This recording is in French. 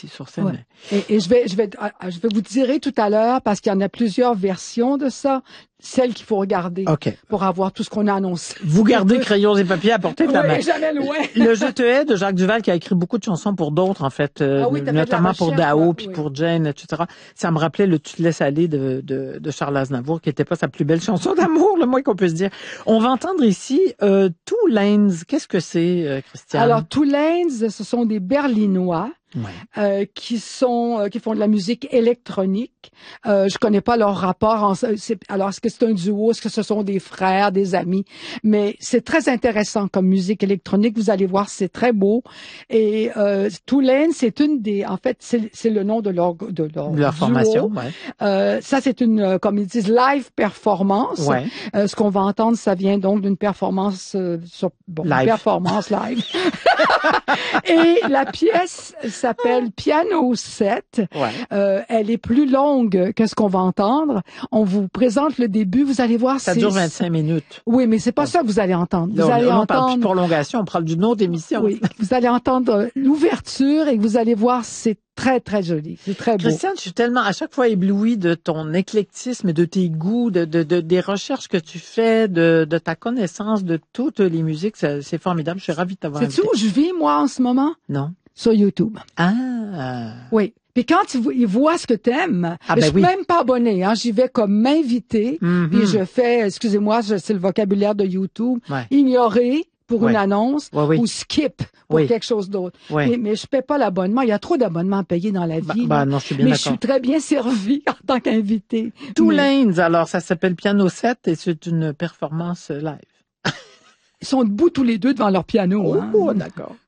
aussi sur scène. Ouais. Et je vais vous dire tout à l'heure, parce qu'il y en a plusieurs versions de ça, celle qu'il faut regarder pour avoir tout ce qu'on a annoncé. Vous gardez crayons et papiers à portée de la main. Oui, jamais loin. Le Je te hais de Jacques Duvall, qui a écrit beaucoup de chansons pour d'autres, en fait, notamment pour Dao, puis pour Jane, etc. Ça me rappelait le Tu te laisses aller de Charles Aznavour, qui était pas sa plus belle chanson d'amour, le moins qu'on peut se dire. On va entendre ici Two Lanes. Qu'est-ce que c'est, Christiane? Alors, Two Lanes, ce sont des Berlinois. Ouais. Qui font de la musique électronique. Je connais pas leur rapport. Alors, est-ce que c'est un duo? Est-ce que ce sont des frères, des amis? Mais c'est très intéressant comme musique électronique. Vous allez voir, c'est très beau. Et Two Lanes, c'est en fait, c'est le nom de leur duo. Formation. Ouais. Ça, c'est une, comme ils disent, live performance. Ouais. Ce qu'on va entendre, ça vient donc d'une performance live. Performance live. Et la pièce s'appelle Piano 7. Ouais. Elle est plus longue que ce qu'on va entendre. On vous présente le début. Vous allez voir. Ça dure 25 minutes. Oui, mais c'est pas ça que vous allez entendre. Vous allez entendre. On parle plus de prolongation. On parle d'une autre émission. Oui. Vous allez entendre l'ouverture et vous allez voir, c'est très, très joli. C'est très beau. Christiane, je suis tellement à chaque fois éblouie de ton éclectisme, de tes goûts, des recherches que tu fais, de ta connaissance de toutes les musiques. C'est formidable. Je suis ravie de t'avoir invité. Sais-tu où je vis, moi, en ce moment? Non. Sur YouTube. Ah. Oui. Puis quand ils voient ce que t'aimes, je suis même pas abonnée, hein, j'y vais comme m'inviter, puis je fais, excusez-moi, c'est le vocabulaire de YouTube, ignorer pour une annonce ou skip pour quelque chose d'autre. Mais je paie pas l'abonnement, il y a trop d'abonnements à payer dans la vie. Non, je suis bien mais d'accord. je suis très bien servie en tant qu'invitée. Two Lanes, alors ça s'appelle Piano 7 et c'est une performance live. Ils sont debout tous les deux devant leur piano. Oh, d'accord.